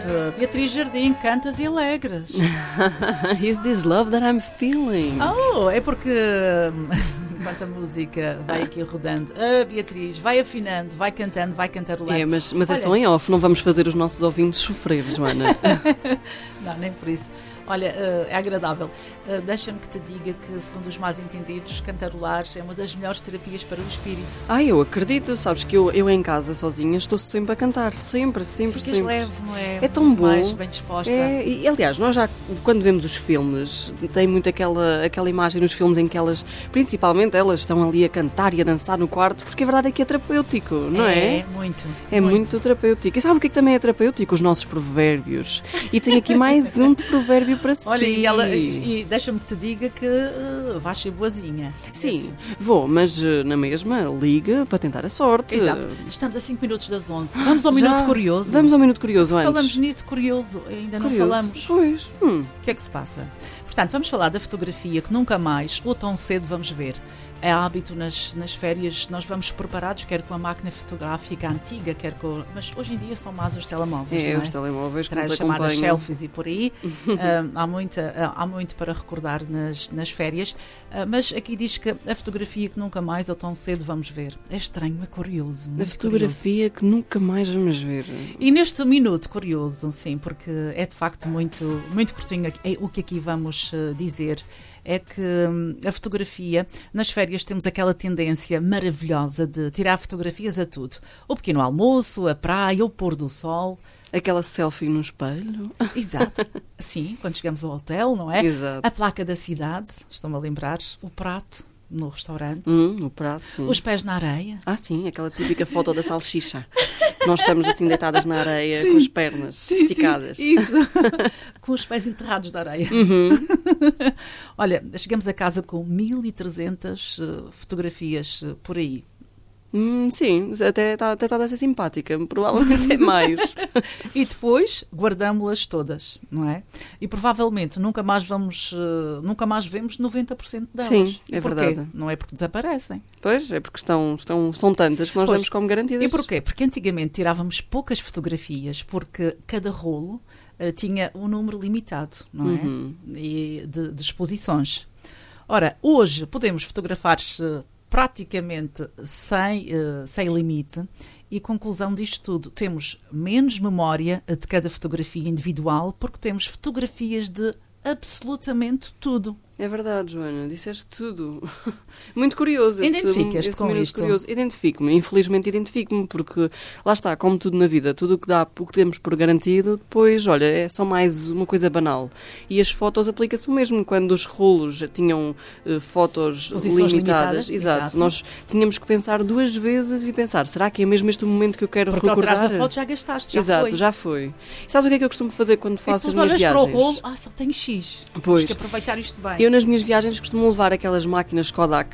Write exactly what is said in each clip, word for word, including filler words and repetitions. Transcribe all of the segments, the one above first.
Uh, Beatriz Jardim, cantas e alegres. Is this love that I'm feeling? Oh, é porque enquanto a música vai aqui rodando, a Beatriz vai afinando, vai cantando, vai cantarolando. É, mas, mas Olha, é só em off, não vamos fazer os nossos ouvintes sofrer, Joana. Não, nem por isso. Olha, uh, é agradável. Uh, Deixa-me que te diga que, segundo os mais entendidos, cantarolar é uma das melhores terapias para o espírito. Ah, eu acredito, sabes que eu, eu em casa sozinha estou sempre a cantar, sempre, sempre, Ficas sempre. leve, não é? É tão Muito bom. mais bem disposta. É, e aliás, nós já, quando vemos os filmes, tem muito aquela, aquela imagem nos filmes em que elas, principalmente elas, estão ali a cantar e a dançar no quarto, porque a verdade é que é terapêutico, não é? É, muito. É muito, muito terapêutico. E sabe o que é que também é terapêutico? Os nossos provérbios. E tem aqui mais um de provérbio para si. Olha, e, ela, e, e deixa-me que te diga que uh, vais ser boazinha. Sim, vou, mas uh, na mesma, liga para tentar a sorte. Exato. Estamos a cinco minutos das onze. Vamos ao Já. Minuto Curioso. Vamos ao Minuto Curioso antes. Falamos nisso, curioso. Ainda Curioso. não falamos. Pois. Hum. O que é que se passa? Portanto, vamos falar da fotografia que nunca mais ou tão cedo vamos ver. É hábito nas, nas férias, nós vamos preparados, quer com a máquina fotográfica antiga, quer com... Mas hoje em dia são mais os telemóveis, É, não é? os telemóveis que nos Traz chamadas acompanham. selfies e por aí. uh, há, muita, há muito para recordar nas, nas férias. Uh, mas aqui diz que a fotografia que nunca mais ou tão cedo vamos ver. É estranho, é curioso. A muito fotografia que nunca mais vamos ver. E neste minuto curioso, sim, porque é de facto muito, muito curtinho é o que aqui vamos uh, dizer, é que hum, a fotografia, nas férias temos aquela tendência maravilhosa de tirar fotografias a tudo. O pequeno almoço, a praia, o pôr do sol. Aquela selfie no espelho. Exato, sim, quando chegamos ao hotel, não é? Exato. A placa da cidade, estou-me a lembrar, o prato no restaurante, Hum, o prato, sim. os pés na areia. Ah, sim, aquela típica foto da salsicha. Nós estamos assim deitadas na areia, Sim. com as pernas Sim, esticadas. sim, isso. Com os pés enterrados na areia. Uhum. Olha, chegamos a casa com mil e trezentas uh, fotografias uh, por aí. Hum, sim, até está até tá a ser simpática, provavelmente é mais. E depois guardamos-las todas, não é? E provavelmente nunca mais vamos, uh, nunca mais vemos noventa por cento delas. Sim, E é porquê? verdade. Não é porque desaparecem. Pois, é porque estão, estão, são tantas que nós Pois. damos como garantidas. E porquê? Porque antigamente tirávamos poucas fotografias, porque cada rolo uh, tinha um número limitado, não é? Uhum. E de, de exposições. Ora, hoje podemos fotografar-se praticamente sem, uh, sem limite e, conclusão disto tudo, temos menos memória de cada fotografia individual porque temos fotografias de absolutamente tudo. É verdade, Joana, disseste tudo. Muito curioso esse, Identificas-te esse com minuto isto? curioso. Identifico-me, infelizmente identifico-me, porque lá está, como tudo na vida, tudo o que dá, o que temos por garantido, depois, olha, é só mais uma coisa banal. E as fotos aplica-se o mesmo, quando os rolos tinham uh, fotos Exposições limitadas, limitadas, exato, exato. Nós tínhamos que pensar duas vezes e pensar, será que é mesmo este o momento que eu quero Porque ao recordar? tirares a foto já gastaste, já Exato, foi. já foi. E sabes o que é que eu costumo fazer quando faço e as depois minhas olhas viagens? para o rolo, ah, só tenho X. Pois. Tens que aproveitar isto bem. Eu nas minhas viagens costumo levar aquelas máquinas Kodak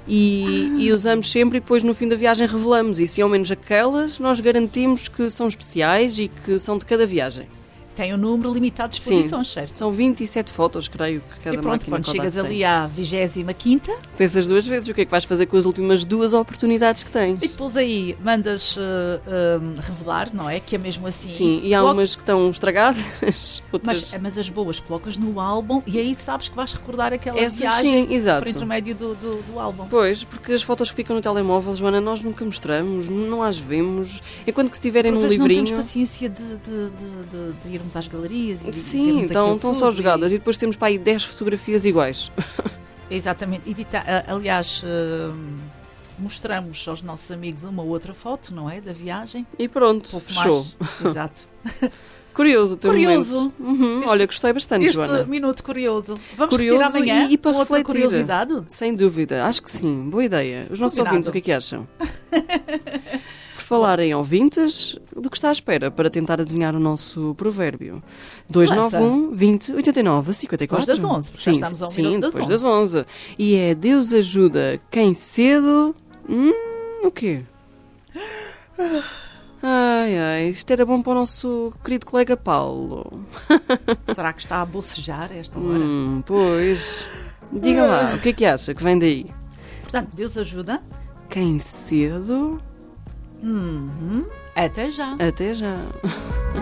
e, ah. e usamos sempre e depois no fim da viagem revelamos. E se ao menos aquelas nós garantimos que são especiais e que são de cada viagem. Tem um número limitado de exposições, Sim, certo? são vinte e sete fotos, creio, que cada E pronto, máquina quando Kodak chegas tem. ali à vigésima quinta, Pensas duas vezes o que é que vais fazer com as últimas duas oportunidades que tens. e depois aí mandas uh, uh, revelar, não é? Que é mesmo assim. Sim, e há Coloca- umas que estão estragadas, outras... Mas, mas as boas colocas no álbum e aí sabes que vais recordar aquela Essas viagem sim, exato. por intermédio do, do, do álbum. Pois, porque as fotos que ficam no telemóvel, Joana, nós nunca mostramos, não as vemos, enquanto que se estiverem Por num vezes não livrinho... temos paciência de, de, de, de, de irmos às galerias e de Sim, vermos então aquilo estão só tudo jogadas e- e depois temos para aí dez fotografias iguais. Exatamente. Edita, a- aliás, uh, mostramos aos nossos amigos uma ou outra foto, não é? Da viagem. E pronto, Pouco fechou. mais. Exato. Curioso o teu Curioso. momento. Uhum, Este- olha, gostei bastante, Este Joana. minuto curioso. Vamos Curioso repetir amanhã e- e para com outra refletir. curiosidade? Sem dúvida, acho que sim, boa ideia. Os nossos Combinado. ouvintes, o que é que acham? Por falar em ouvintes, do que está à espera para tentar adivinhar o nosso provérbio? dois nove um, vinte, oitenta e nove, cinquenta e quatro. Depois das onze, porque já sim, estamos ao sim, minuto das depois onze. das onze. E é Deus ajuda quem cedo... Hum, o quê? Ai, ai, isto era bom para o nosso querido colega Paulo. Será que está a bocejar a esta hora? Hum, pois. Diga lá, o que é que acha que vem daí? Portanto, Deus ajuda. Quem cedo... Uhum. Até já. Até já.